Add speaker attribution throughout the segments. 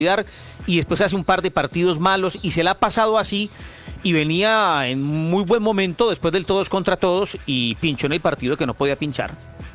Speaker 1: y después hace un par de partidos malos y se la ha pasado así y venía en muy buen momento después del todos contra todos y pinchó en el partido que no podía pinchar.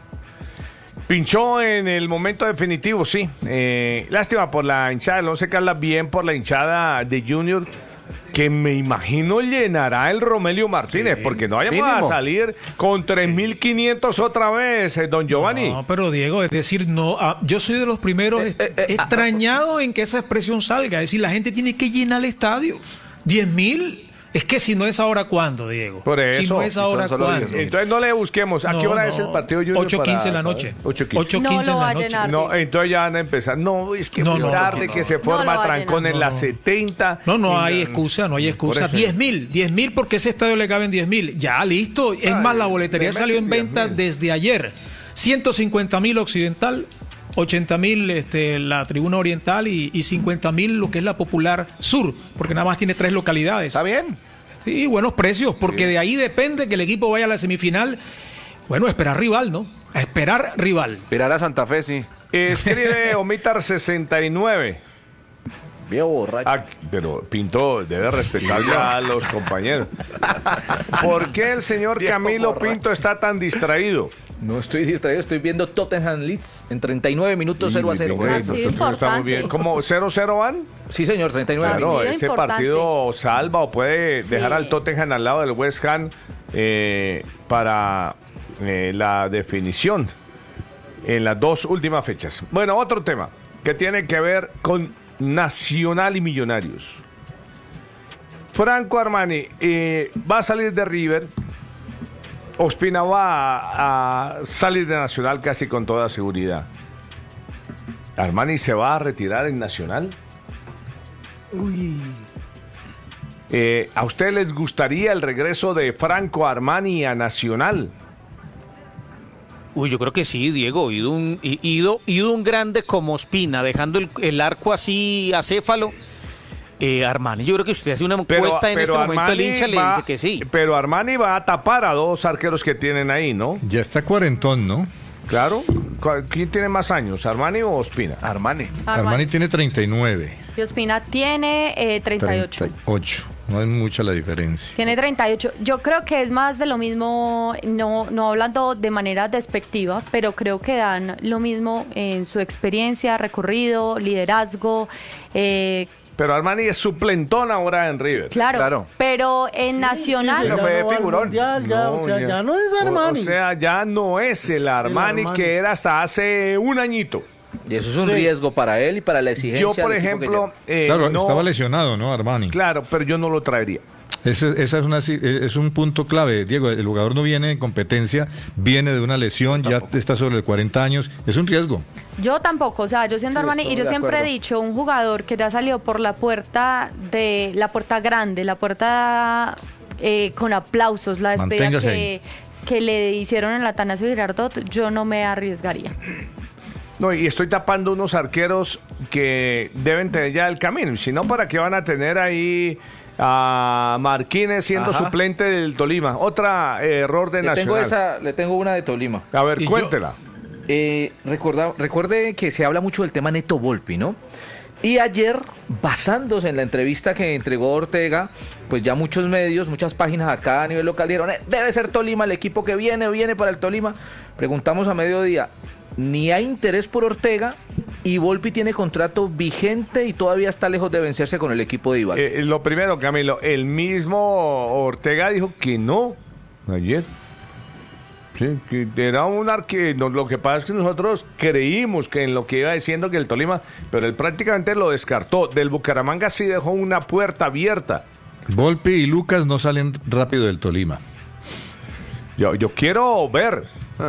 Speaker 2: Pinchó en el momento definitivo, sí. Lástima por la hinchada del Once Caldas, bien por la hinchada de Junior, que me imagino llenará el Romelio Martínez, sí, porque no vayamos a salir con 3.500 otra vez, don Giovanni.
Speaker 3: No, pero Diego, es decir, no, yo soy de los primeros extrañados en que esa expresión salga. Es decir, la gente tiene que llenar el estadio. 10.000. Es que si no es ahora, ¿cuándo, Diego?
Speaker 2: Por eso.
Speaker 3: Si no es ahora, ¿cuándo?
Speaker 2: Entonces no le busquemos. ¿A qué hora es el partido Junior?
Speaker 3: 8:15 de la noche.
Speaker 2: 8:15
Speaker 4: no
Speaker 3: de la
Speaker 4: noche.
Speaker 2: No, entonces ya van a empezar. No, es que muy tarde que se forma trancón en las 70.
Speaker 3: No hay excusa, no hay excusa. 10.000 porque ese estadio le caben 10.000. Ya, listo. Es más, la boletería salió en venta desde ayer. 150.000 Occidental, 80.000 la Tribuna Oriental y 50.000 lo que es la Popular Sur, porque nada más tiene 3 localidades.
Speaker 2: ¿Está bien?
Speaker 3: Sí, buenos precios, porque de ahí depende que el equipo vaya a la semifinal. Bueno, esperar rival, ¿no? A esperar rival.
Speaker 5: Esperar a Santa Fe, sí.
Speaker 2: Escribe Omitar 69.
Speaker 5: Viejo borracho.
Speaker 2: Pero Pinto debe respetar ya a los compañeros. ¿Por qué el señor Camilo Pinto está tan distraído?
Speaker 5: No estoy distraído, estoy viendo Tottenham Leeds en 39 minutos 0-0.
Speaker 2: Está muy bien. ¿Cómo 0-0 van?
Speaker 5: Sí, señor, 39
Speaker 2: minutos.
Speaker 5: minutos.
Speaker 2: Ese partido salva o puede dejar al Tottenham al lado del West Ham para la definición en las 2 últimas fechas. Bueno, otro tema que tiene que ver con Nacional y Millonarios. Franco Armani va a salir de River. Ospina va a salir de Nacional casi con toda seguridad. ¿Armani se va a retirar en Nacional?
Speaker 3: Uy.
Speaker 2: ¿A usted les gustaría el regreso de Franco Armani a Nacional?
Speaker 1: Uy, yo creo que sí, Diego. Ido un grande como Ospina, dejando el arco así acéfalo. Armani, yo creo que usted hace una encuesta en este momento, el hincha le dice que sí.
Speaker 2: Pero Armani va a tapar a 2 arqueros que tienen ahí, ¿no?
Speaker 6: Ya está cuarentón, ¿no?
Speaker 2: Claro. ¿Quién tiene más años, Armani o Ospina?
Speaker 6: Armani tiene 39.
Speaker 4: Y Ospina tiene 38.
Speaker 6: 38. No es mucha la diferencia.
Speaker 4: Tiene 38. Yo creo que es más de lo mismo, no hablando de manera despectiva, pero creo que dan lo mismo en su experiencia, recorrido, liderazgo.
Speaker 2: Pero Armani es suplentón ahora en River.
Speaker 4: Claro. Pero en Nacional...
Speaker 5: Pero fue figurón.
Speaker 7: Ya no es Armani.
Speaker 2: O sea, ya no es el Armani que era hasta hace un añito.
Speaker 5: Y eso es un riesgo para él y para la exigencia.
Speaker 2: Yo, por ejemplo...
Speaker 6: claro, estaba lesionado, ¿no, Armani?
Speaker 2: Claro, pero yo no lo traería.
Speaker 6: Esa es un punto clave, Diego. El jugador no viene en competencia, viene de una lesión, ya está sobre 40 años. Es un riesgo.
Speaker 4: Yo tampoco, o sea, yo siendo Armani, y yo siempre he dicho, un jugador que ya salió por la puerta grande, la puerta con aplausos, la despedida que le hicieron en la Atanasio Girardot, yo no me arriesgaría.
Speaker 2: No, y estoy tapando unos arqueros que deben tener ya el camino. Si no, ¿para qué van a tener ahí a Marquínez siendo suplente del Tolima? Otra error de Nacional.
Speaker 5: Le tengo una de Tolima.
Speaker 2: A ver, cuéntela.
Speaker 5: Recuerde que se habla mucho del tema Neto Volpi, ¿no? Y ayer, basándose en la entrevista que entregó Ortega, pues ya muchos medios, muchas páginas acá a nivel local dijeron, debe ser Tolima el equipo que viene para el Tolima. Preguntamos a mediodía, ni hay interés por Ortega y Volpi tiene contrato vigente y todavía está lejos de vencerse con el equipo de Ibar.
Speaker 2: Lo primero, Camilo, el mismo Ortega dijo que no ayer. Sí, que era un arquero. Lo que pasa es que nosotros creímos que en lo que iba diciendo que el Tolima, pero él prácticamente lo descartó. Del Bucaramanga sí dejó una puerta abierta.
Speaker 6: Volpi y Lucas no salen rápido del Tolima.
Speaker 2: Yo quiero ver.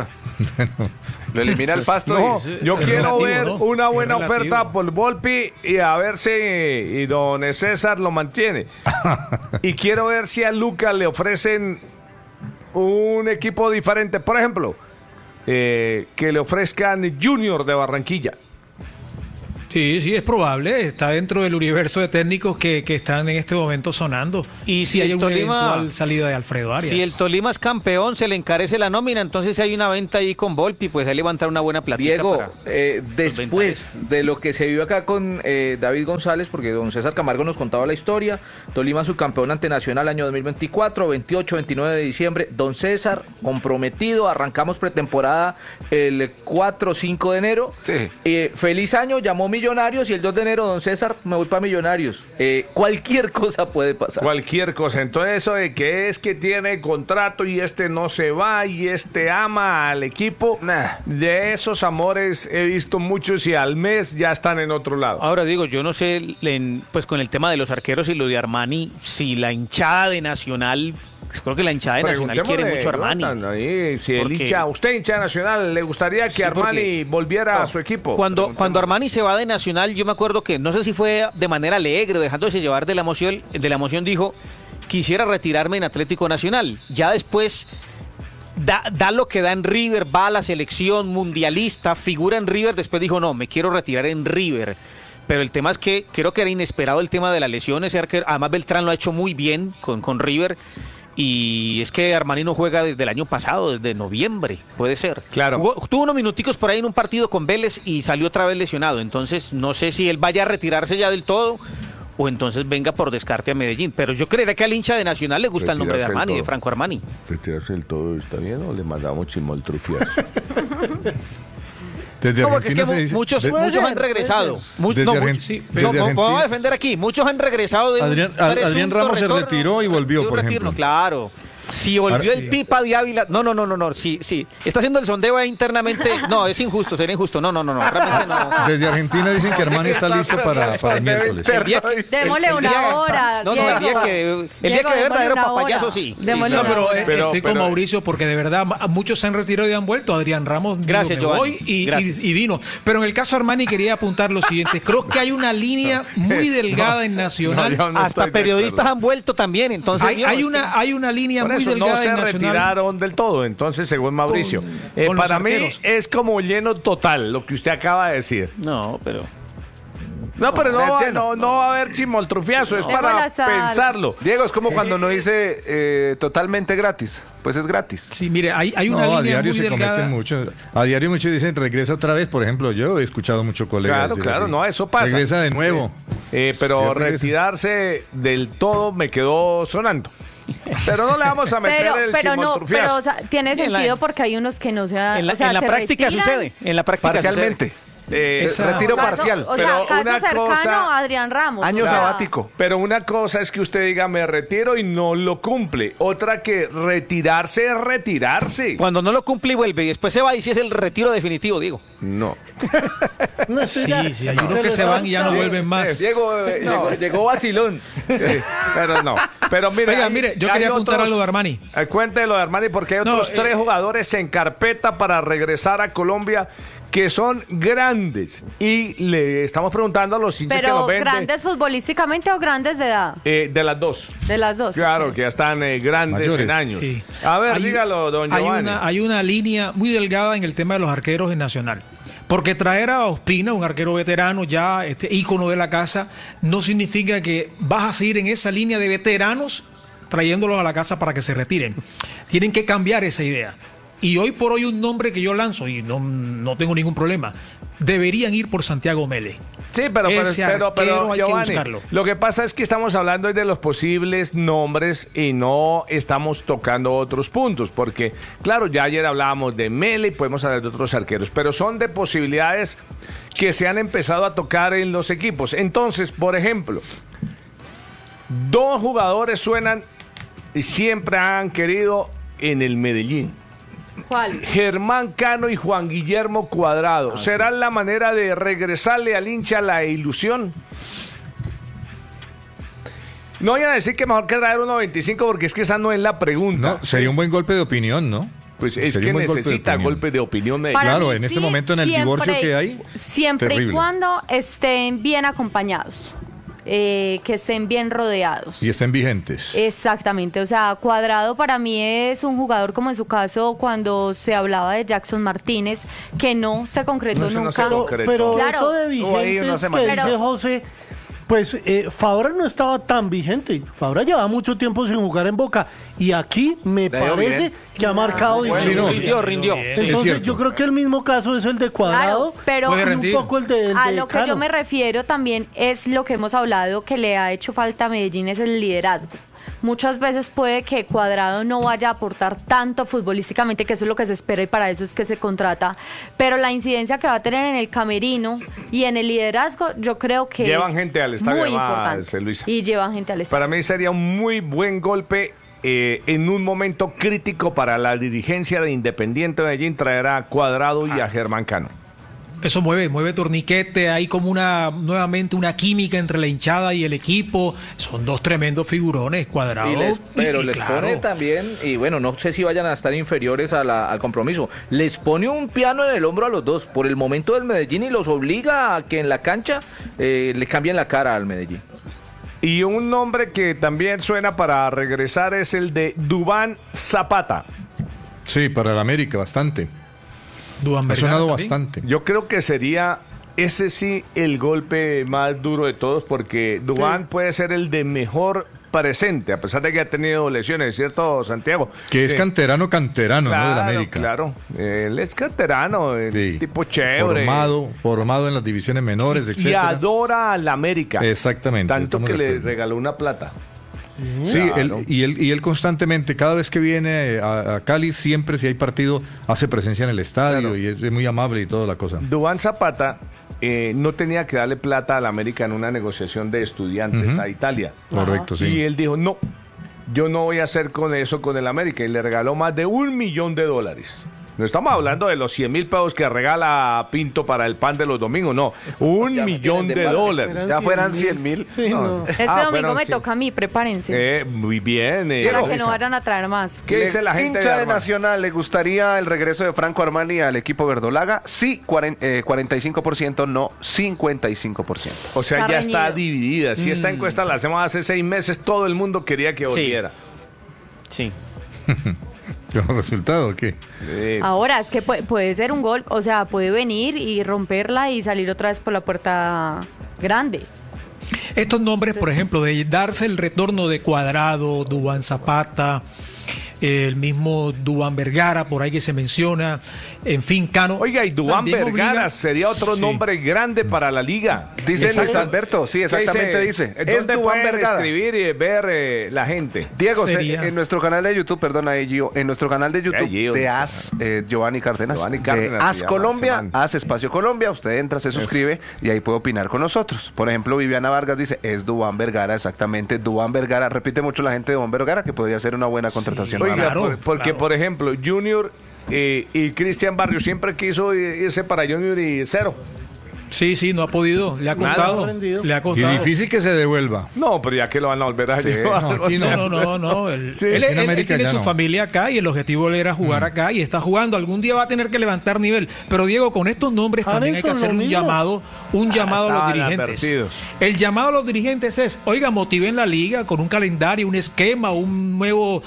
Speaker 5: Lo elimina el Pasto.
Speaker 2: No, yo quiero ver una buena oferta por Volpi y a ver si don César lo mantiene. Y quiero ver si a Lucas le ofrecen un equipo diferente. Por ejemplo, que le ofrezcan Junior de Barranquilla.
Speaker 3: Sí, es probable. Está dentro del universo de técnicos que están en este momento sonando.
Speaker 1: Y si hay una
Speaker 3: eventual salida de Alfredo Arias.
Speaker 1: Si el Tolima es campeón, se le encarece la nómina, entonces si hay una venta ahí con Volpi, pues ahí levantar una buena platita.
Speaker 5: Diego, después de lo que se vio acá con David González, porque don César Camargo nos contaba la historia, Tolima subcampeón ante Nacional año 2024, 28, 29 de diciembre, don César comprometido, arrancamos pretemporada el 4 o 5 de enero,
Speaker 2: sí.
Speaker 5: Feliz año, llamó Millonarios y el 2 de enero, don César, me voy para Millonarios. Cualquier cosa puede pasar.
Speaker 2: Cualquier cosa. Entonces eso de que es que tiene contrato y este no se va y este ama al equipo, de esos amores he visto muchos y al mes ya están en otro lado.
Speaker 1: Ahora digo, yo no sé, pues con el tema de los arqueros y lo de Armani, si la hinchada de Nacional... Yo creo que la hinchada de Nacional quiere mucho a Armani.
Speaker 2: Si usted hincha de Nacional, ¿le gustaría que Armani volviera a su equipo?
Speaker 1: Cuando Armani se va de Nacional, yo me acuerdo que, no sé si fue de manera alegre, dejándose llevar de la emoción, dijo, quisiera retirarme en Atlético Nacional. Ya después da lo que da en River, va a la selección mundialista, figura en River, después dijo, no, me quiero retirar en River. Pero el tema es que creo que era inesperado el tema de las lesiones, además Beltrán lo ha hecho muy bien con River. Y es que Armani no juega desde el año pasado, desde noviembre, puede ser.
Speaker 2: Claro.
Speaker 1: Tuvo unos minuticos por ahí en un partido con Vélez y salió otra vez lesionado. Entonces, no sé si él vaya a retirarse ya del todo o entonces venga por descarte a Medellín. Pero yo creería que al hincha de Nacional le gusta el nombre de Armani, de Franco Armani.
Speaker 2: ¿Retirarse del todo está bien o le mandamos chimoltrufias?
Speaker 1: Desde no, porque es que muchos han regresado. Vamos a defender aquí. Muchos han regresado de
Speaker 6: Adrián Ramos se retiró y volvió, por ejemplo.
Speaker 1: Claro. Si volvió el Pipa de Ávila... No. Sí. Está haciendo el sondeo internamente. No, es injusto, sería injusto. No. Realmente no.
Speaker 6: Desde Argentina dicen que Armani está listo para el miércoles.
Speaker 4: Démosle una hora.
Speaker 1: El día que ve verdadero papayazo, sí.
Speaker 3: Pero estoy con Mauricio porque de verdad muchos se han retirado y han vuelto. Adrián Ramos
Speaker 1: voy
Speaker 3: y vino. Pero en el caso Armani quería apuntar lo siguiente. Creo que hay una línea muy delgada en Nacional.
Speaker 1: Hasta periodistas han vuelto también. Entonces
Speaker 3: hay una línea muy delgada
Speaker 2: no se retiraron del todo, entonces según Mauricio. Para mí es como lleno total lo que usted acaba de decir.
Speaker 1: No, pero
Speaker 2: no va a haber chimoltrufiazo, es para pensarlo.
Speaker 8: Diego, es como cuando no dice totalmente gratis, pues es gratis.
Speaker 3: Sí, mire, hay una línea muy delgada.
Speaker 6: A diario muchos dicen regresa otra vez, por ejemplo, yo he escuchado muchos colegas.
Speaker 2: Claro, no, eso pasa.
Speaker 6: Regresa de nuevo.
Speaker 2: Pero retirarse del todo me quedó sonando. Pero no le vamos a meter el chimoltrufiazo.
Speaker 4: Pero o sea, tiene sentido porque hay unos que no se dan.
Speaker 1: En la práctica sucede. En la práctica
Speaker 8: parcialmente. Retiro parcial.
Speaker 4: O sea, caso cercano a Adrián Ramos.
Speaker 8: Año sabático.
Speaker 2: Pero una cosa es que usted diga me retiro y no lo cumple. Otra que retirarse es retirarse.
Speaker 1: Cuando no lo cumple y vuelve y después se va y si es el retiro definitivo, digo.
Speaker 2: No.
Speaker 3: Sí, hay unos que se van y ya no vuelven más.
Speaker 5: Llegó vacilón.
Speaker 2: Sí, pero no. Pero
Speaker 3: mire, yo quería apuntar a lo de Armani.
Speaker 2: Cuente lo de Armani porque hay otros 3 jugadores en carpeta para regresar a Colombia que son grandes y le estamos preguntando a los hinchas que nos ven.
Speaker 4: ¿Pero grandes futbolísticamente o grandes de edad?
Speaker 2: De las dos.
Speaker 4: De las dos.
Speaker 2: Claro, que ya están grandes mayores, en años. Sí. A ver, dígalo, don Giovanni.
Speaker 3: Hay una línea muy delgada en el tema de los arqueros en Nacional. Porque traer a Ospina, un arquero veterano, ya ícono de la casa, no significa que vas a seguir en esa línea de veteranos trayéndolos a la casa para que se retiren. Tienen que cambiar esa idea. Y hoy por hoy un nombre que yo lanzo, y no tengo ningún problema, deberían ir por Santiago Mele.
Speaker 2: Sí, pero Giovanni, lo que pasa es que estamos hablando de los posibles nombres y no estamos tocando otros puntos, porque claro, ya ayer hablábamos de Mele y podemos hablar de otros arqueros, pero son de posibilidades que se han empezado a tocar en los equipos. Entonces, por ejemplo, 2 jugadores suenan y siempre han querido en el Medellín.
Speaker 4: ¿Cuál?
Speaker 2: Germán Cano y Juan Guillermo Cuadrado. ¿Será la manera de regresarle al hincha la ilusión? No vayan a decir que mejor que traer 1.25 porque es que esa no es la pregunta.
Speaker 6: No, sería un buen golpe de opinión, ¿no?
Speaker 2: Pues es que necesita golpe de opinión.
Speaker 6: Claro, en este momento en el divorcio que hay.
Speaker 4: Siempre y cuando estén bien acompañados. que estén bien rodeados.
Speaker 6: Y estén vigentes.
Speaker 4: Exactamente, o sea, Cuadrado para mí es un jugador como en su caso cuando se hablaba de Jackson Martínez, que no se concretó nunca.
Speaker 7: No se concretó. Pero claro, eso de vigentes que dice José, pues Fabra no estaba tan vigente. Fabra lleva mucho tiempo sin jugar en Boca y aquí me parece que ha marcado
Speaker 1: diferencia. Rindió.
Speaker 7: Entonces yo creo que el mismo caso es el de Cuadrado,
Speaker 4: pero
Speaker 7: un poco el de
Speaker 4: a lo que
Speaker 7: Cano.
Speaker 4: yo me refiero también es lo que hemos hablado que le ha hecho falta a Medellín, es el liderazgo. Muchas veces puede que Cuadrado no vaya a aportar tanto futbolísticamente, que eso es lo que se espera y para eso es que se contrata, pero la incidencia que va a tener en el camerino y en el liderazgo, yo creo que
Speaker 2: llevan gente al estadio,
Speaker 4: muy importante.
Speaker 2: Luisa.
Speaker 4: Y llevan gente al estadio.
Speaker 2: Para mí sería un muy buen golpe en un momento crítico para la dirigencia de Independiente Medellín traer a Cuadrado y a Germán Cano.
Speaker 3: Eso mueve torniquete, hay como nuevamente una química entre la hinchada y el equipo. Son dos tremendos figurones, Cuadrado.
Speaker 5: Pero les pone también, y bueno, no sé si vayan a estar inferiores al compromiso, les pone un piano en el hombro a los dos por el momento del Medellín y los obliga a que en la cancha le cambien la cara al Medellín.
Speaker 2: Y un nombre que también suena para regresar es el de Duván Zapata.
Speaker 6: Sí, para el América, bastante. Ha sonado bastante.
Speaker 2: Yo creo que sería ese sí el golpe más duro de todos, porque Duván puede ser el de mejor presente, a pesar de que ha tenido lesiones, ¿cierto, Santiago?
Speaker 6: Que es canterano,
Speaker 2: claro,
Speaker 6: ¿no? De la América.
Speaker 2: Claro, él es canterano, tipo chévere.
Speaker 6: Formado en las divisiones menores, etc.
Speaker 2: Y adora a la América.
Speaker 6: Exactamente.
Speaker 2: Tanto que le regaló una plata.
Speaker 6: Sí,
Speaker 2: claro.
Speaker 6: él constantemente, cada vez que viene a Cali, siempre si hay partido, hace presencia en el estadio, y es muy amable y toda la cosa.
Speaker 2: Duván Zapata no tenía que darle plata a la América en una negociación de estudiantes a Italia.
Speaker 6: Correcto, sí.
Speaker 2: Y él dijo, no, yo no voy a hacer con eso con el América, y le regaló más de $1 millón. No estamos hablando de los 100,000 pesos que regala Pinto para el pan de los domingos, no. $1 millón.
Speaker 8: Ya fueran 100,000.
Speaker 7: Sí, no.
Speaker 4: Este domingo me toca a mí, prepárense.
Speaker 2: Muy bien.
Speaker 4: Para que no vayan a traer más.
Speaker 2: ¿Qué dice la gente
Speaker 8: hincha de Nacional? ¿Le gustaría el regreso de Franco Armani al equipo verdolaga? Sí, 45%, no 55%.
Speaker 2: O sea, ya está dividida. Si esta encuesta la hacemos hace 6 meses, todo el mundo quería que volviera.
Speaker 1: Sí.
Speaker 6: ¿Qué resultado o qué?
Speaker 4: Ahora, es que puede ser un gol, o sea, puede venir y romperla y salir otra vez por la puerta grande.
Speaker 3: Estos nombres, por ejemplo, de darse el retorno de Cuadrado, Duván Zapata, el mismo Duván Vergara, por ahí que se menciona, en fin, Cano.
Speaker 2: Oiga, y Duván Vergara sería otro nombre grande para la liga.
Speaker 8: Dice Luis Alberto, sí, exactamente dice.
Speaker 2: Es Duván Vergara. Escribir y ver la gente.
Speaker 8: Diego, en nuestro canal de YouTube, perdona, en nuestro canal de YouTube de AS, Giovanni Cárdenas, AS Colombia, AS Espacio Colombia, usted entra, se suscribe y ahí puede opinar con nosotros. Por ejemplo, Viviana Vargas dice, es Duván Vergara, exactamente, Duván Vergara, repite mucho la gente de Duván Vergara, que podría ser una buena contratación.
Speaker 2: Oiga, porque por ejemplo, Junior y Cristian Barrio siempre quiso irse para Junior y cero.
Speaker 3: Sí, no ha podido, le ha costado.
Speaker 6: Y difícil que se devuelva.
Speaker 2: No, pero ya que lo van a volver a llevar.
Speaker 3: No. Él tiene su familia acá y el objetivo era jugar acá y está jugando. Algún día va a tener que levantar nivel. Pero Diego, con estos nombres también hay que hacer un llamado a los dirigentes. El llamado a los dirigentes es, oiga, motiven la liga con un calendario, un esquema, un nuevo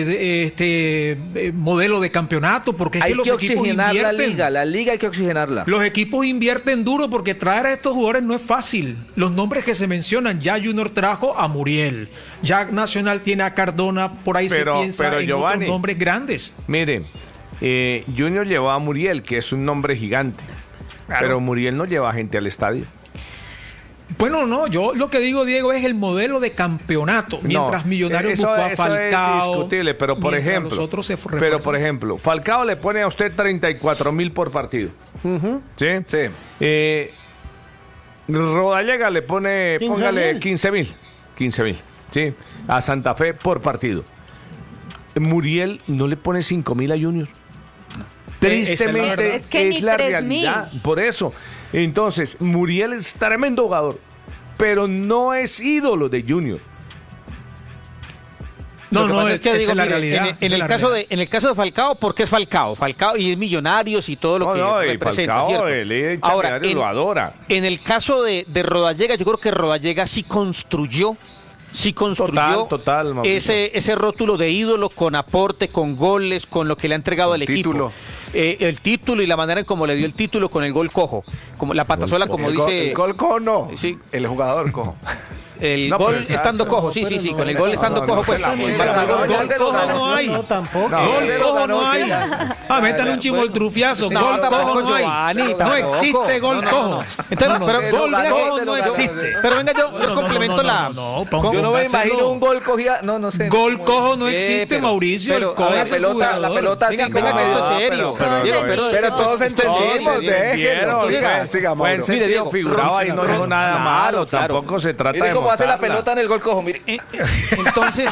Speaker 3: modelo de campeonato, porque es
Speaker 5: hay
Speaker 3: que los equipos invierten.
Speaker 5: La liga hay que oxigenarla.
Speaker 3: Los equipos invierten duro porque traer a estos jugadores no es fácil. Los nombres que se mencionan, ya Junior trajo a Muriel, ya Nacional tiene a Cardona, por ahí se piensa en Giovanni, otros nombres grandes.
Speaker 2: Mire, Junior llevó a Muriel, que es un nombre gigante, pero Muriel no lleva gente al estadio.
Speaker 3: Bueno, no, yo lo que digo, Diego, es el modelo de campeonato. Mientras Millonarios buscó a Falcao.
Speaker 2: Es discutible, pero por ejemplo, Falcao le pone a usted 34,000 por partido. ¿Sí?
Speaker 8: Sí.
Speaker 2: Rodallega le pone, póngale 15,000. ¿Sí? A Santa Fe por partido. Muriel no le pone 5,000 a Junior. Tristemente es la realidad. Por eso. Entonces, Muriel es tremendo jugador, pero no es ídolo de Junior.
Speaker 1: No, es que digo, la realidad. En el caso de Falcao, porque es Falcao y es Millonarios y todo lo que representa.
Speaker 2: Falcao, el ahora, lo adora.
Speaker 1: En el caso de Rodallega, yo creo que Rodallega sí construyó
Speaker 2: total,
Speaker 1: ese rótulo de ídolo con aporte, con goles, con lo que le ha entregado al equipo. El título y la manera en cómo le dio el título con el gol cojo, como la patasola, como dice.
Speaker 8: El gol cojo no,
Speaker 1: sí.
Speaker 8: El jugador cojo.
Speaker 1: El gol estando cojo, sí, con el gol estando cojo, pues.
Speaker 3: Gol cojo no hay.
Speaker 7: No, tampoco.
Speaker 3: Gol cojo no hay. Métale un chimoltrufiazo. Gol cojo no hay. No existe gol cojo.
Speaker 1: Pero
Speaker 3: gol cojo no existe.
Speaker 1: Pero venga, yo complemento la.
Speaker 5: Yo no me imagino un gol cogía. No sé.
Speaker 3: Gol cojo no existe, Mauricio.
Speaker 5: La pelota así como medio
Speaker 1: serio.
Speaker 8: Pero todos entendimos, sigamos.
Speaker 2: Mire, Diego, figuraba y no dijo nada malo. Tampoco se trata de
Speaker 5: hace la pelota en el gol cojo, mire.
Speaker 1: Entonces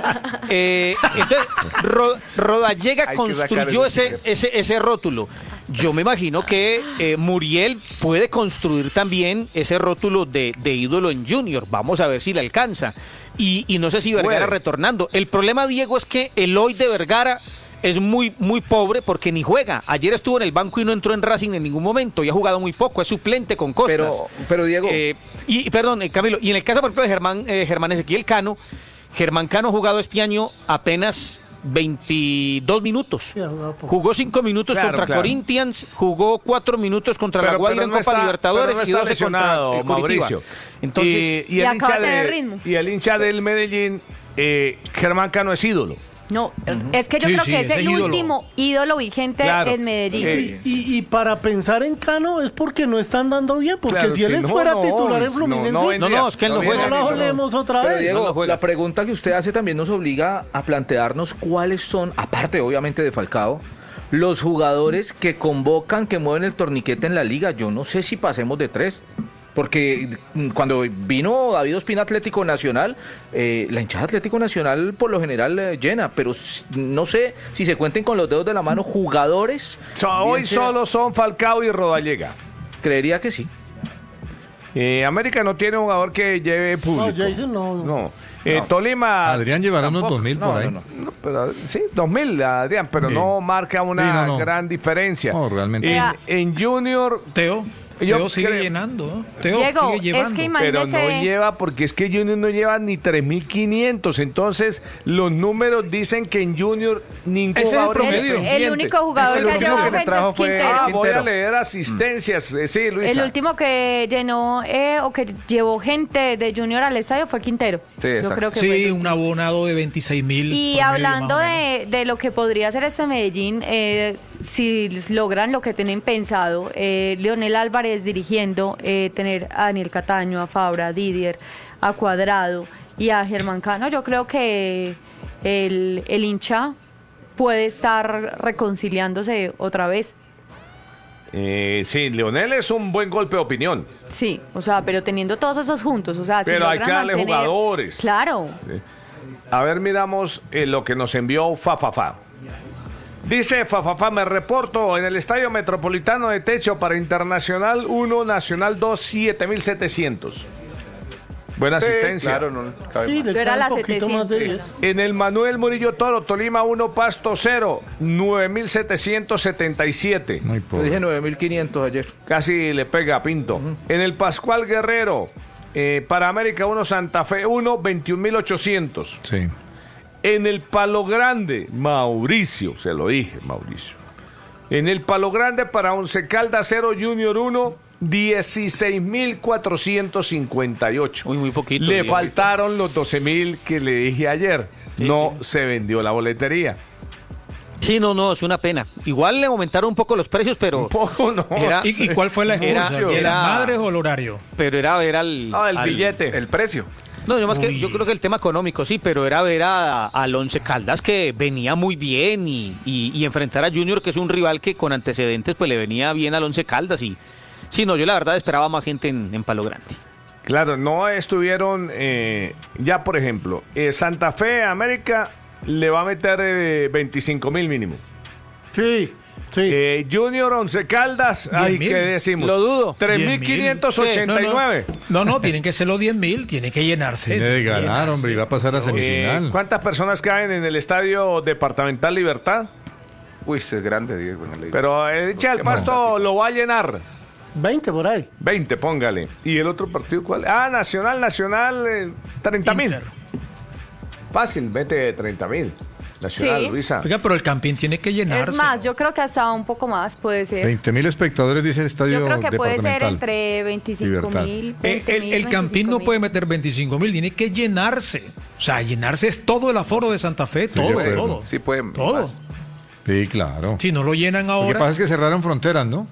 Speaker 1: Rodallega construyó ese rótulo. Yo me imagino que Muriel puede construir también ese rótulo de ídolo en Junior. Vamos a ver si le alcanza. Y no sé si Vergara retornando. El problema, Diego, es que el hoy de Vergara es muy, muy pobre porque ni juega. Ayer estuvo en el banco y no entró en Racing en ningún momento y ha jugado muy poco, es suplente con Costas.
Speaker 5: Pero Diego...
Speaker 1: Camilo, y en el caso, por ejemplo, de Germán Ezequiel Cano, Germán Cano ha jugado este año apenas 22 minutos. Jugó 5 minutos contra Corinthians, jugó 4 minutos contra La Guaira en Copa Libertadores y 12 contra el
Speaker 2: Mauricio.
Speaker 1: Entonces,
Speaker 2: y el hincha del Medellín, Germán Cano es ídolo.
Speaker 4: No, es que yo creo que es el último ídolo vigente en Medellín.
Speaker 7: Y para pensar en Cano es porque no están dando bien, porque si él fuera titular en Fluminense,
Speaker 1: es que él no juega.
Speaker 7: No la olemos otra vez.
Speaker 5: Pero Diego, la pregunta que usted hace también nos obliga a plantearnos cuáles son, aparte obviamente de Falcao, los jugadores que convocan, que mueven el torniquete en la liga. Yo no sé si pasemos de 3. Porque cuando vino David Ospina Atlético Nacional, la hinchada Atlético Nacional por lo general llena, pero no sé si se cuenten con los dedos de la mano jugadores.
Speaker 2: Hoy solo son Falcao y Rodallega.
Speaker 5: Creería que sí.
Speaker 2: América no tiene un jugador que lleve público.
Speaker 7: No, Jason no.
Speaker 2: Tolima...
Speaker 6: Adrián llevará unos 2.000 por ahí.
Speaker 2: Pero, sí, 2.000 Adrián, pero no marca una gran diferencia.
Speaker 6: No, realmente.
Speaker 2: En Junior...
Speaker 3: Teo sigue llenando, ¿no?
Speaker 4: Diego,
Speaker 3: sigue llevando.
Speaker 4: Es que
Speaker 2: pero no lleva, porque es que Junior no lleva ni 3.500. Entonces, los números dicen que en Junior ningún
Speaker 3: jugador promedio.
Speaker 4: El único jugador que
Speaker 8: llevó gente trajo fue Quintero.
Speaker 2: Voy a leer asistencias. Sí, Luisa.
Speaker 4: El último que llenó o que llevó gente de Junior al estadio fue Quintero.
Speaker 8: Sí,
Speaker 4: yo creo que
Speaker 3: un abonado de 26.000.
Speaker 4: Y hablando de lo que podría hacer este Medellín, si logran lo que tienen pensado, Leonel Álvarez dirigiendo, tener a Daniel Cataño, a Fabra, a Didier, a Cuadrado y a Germán Cano, yo creo que el hincha puede estar reconciliándose otra vez.
Speaker 2: Sí, Leonel es un buen golpe de opinión.
Speaker 4: Sí, o sea, pero teniendo todos esos juntos, o sea,
Speaker 2: pero
Speaker 4: si
Speaker 2: hay que darle jugadores.
Speaker 4: Claro.
Speaker 2: Sí. A ver, miramos lo que nos envió Fafafa. Dice Fafafa, me reporto en el Estadio Metropolitano de Techo para Internacional 1, Nacional 2, 7.700. Buena asistencia.
Speaker 8: Claro,
Speaker 4: era la 700.
Speaker 2: En el Manuel Murillo Toro, Tolima 1, Pasto 0, 9.777.
Speaker 5: Muy poco. Yo dije 9.500 ayer.
Speaker 2: Casi le pega a Pinto. En el Pascual Guerrero, para América 1, Santa Fe 1, 21.800.
Speaker 6: Sí.
Speaker 2: En el Palo Grande, Mauricio, se lo dije, Mauricio. En el Palo Grande para Once Caldas 0, Junior 1, 16.458.
Speaker 1: Muy poquito.
Speaker 2: Le faltaron los 12.000 que le dije ayer. Se vendió la boletería.
Speaker 1: Sí, no, es una pena. Igual le aumentaron un poco los precios, pero...
Speaker 2: Un poco, no.
Speaker 3: ¿Y cuál fue la excusa? ¿Las madres o el horario?
Speaker 1: Pero era ver el
Speaker 2: billete.
Speaker 8: El precio.
Speaker 1: No, yo creo que el tema económico sí, pero era ver al Once Caldas que venía muy bien y enfrentar a Junior, que es un rival que con antecedentes pues le venía bien al Once Caldas. Y sí, no, yo la verdad esperaba más gente en Palo Grande.
Speaker 2: Claro, no estuvieron ya, por ejemplo, Santa Fe, América le va a meter 25.000 mínimo.
Speaker 7: Sí.
Speaker 2: Sí. Junior, Once Caldas, ay, ¿qué decimos?
Speaker 1: Lo dudo.
Speaker 2: 3.589.
Speaker 3: Sí, no, tienen que ser los 10.000, tienen que llenarse.
Speaker 6: Tiene de ganar, hombre, y va a pasar a semifinal.
Speaker 2: ¿Cuántas personas caen en el estadio Departamental Libertad?
Speaker 8: Uy, es grande, Diego.
Speaker 2: Pero echa el Pasto lo va a llenar.
Speaker 7: 20 por ahí.
Speaker 2: 20, póngale. ¿Y el otro partido cuál? Nacional, 30.000. Fácil, vete 30.000. Nacional,
Speaker 4: sí.
Speaker 2: Luisa.
Speaker 3: Oiga, pero el Campín tiene que llenarse.
Speaker 4: Es más, yo creo que hasta un poco más puede ser.
Speaker 6: 20.000 espectadores, dice el estadio
Speaker 4: Yo creo que puede ser
Speaker 6: departamental.
Speaker 4: entre 25.000.
Speaker 3: El Campín no puede meter 25.000, tiene que llenarse. O sea, llenarse es todo el aforo de Santa Fe, todo.
Speaker 8: Sí, pueden.
Speaker 3: Todo.
Speaker 8: Más.
Speaker 6: Sí, claro.
Speaker 3: Si no lo llenan ahora.
Speaker 6: Lo que pasa es que cerraron fronteras, ¿no?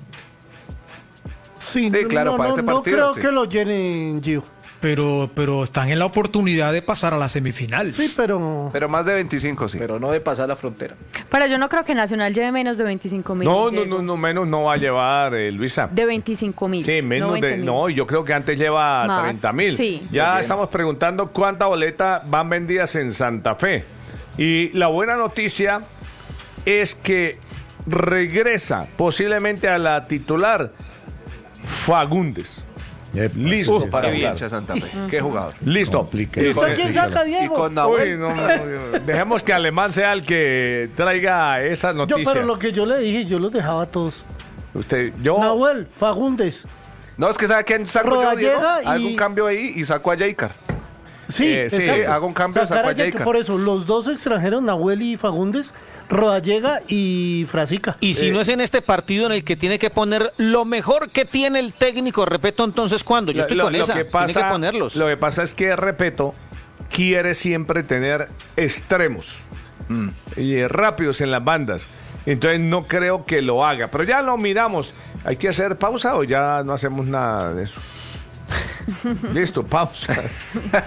Speaker 7: Sí,
Speaker 8: claro, para este partido.
Speaker 7: No creo que lo llenen, Gio.
Speaker 3: Pero están en la oportunidad de pasar a la semifinal.
Speaker 7: Sí, pero
Speaker 8: más de 25, sí.
Speaker 5: Pero no de pasar la frontera.
Speaker 4: Pero yo no creo que Nacional lleve menos de 25.000.
Speaker 2: No, menos no va a llevar, Luisa.
Speaker 4: De 25.000.
Speaker 2: Sí, menos de... No, yo creo que antes lleva 30.000.
Speaker 4: Sí.
Speaker 2: Ya estamos preguntando cuántas boletas van vendidas en Santa Fe. Y la buena noticia es que regresa posiblemente a la titular Fagundes. Listo para jugar.
Speaker 8: Santa Fe. Qué jugador.
Speaker 2: Listo.
Speaker 7: ¿Y usted quién saca, Diego?
Speaker 8: Y con Nahuel.
Speaker 2: Dejemos que Alemán sea el que traiga esa noticia.
Speaker 7: Pero lo que yo le dije, yo los dejaba a todos.
Speaker 2: Yo.
Speaker 7: Nahuel, Fagundes.
Speaker 8: No, es que ¿sabe quién saco yo, Diego? Hago un cambio ahí y saco a Jaicar.
Speaker 7: Sí,
Speaker 8: hago un cambio, saco a Jaicar.
Speaker 7: Por eso, los dos extranjeros, Nahuel y Fagundes, Rodallega y Frasica.
Speaker 1: Y si no es en este partido en el que tiene que poner lo mejor que tiene el técnico, Repeto, entonces ¿cuándo? Yo estoy con esa, tiene que ponerlos.
Speaker 2: Lo que pasa es que Repeto quiere siempre tener extremos y rápidos en las bandas. Entonces no creo que lo haga. Pero ya lo miramos. ¿Hay que hacer pausa o ya no hacemos nada de eso? Listo, pausa.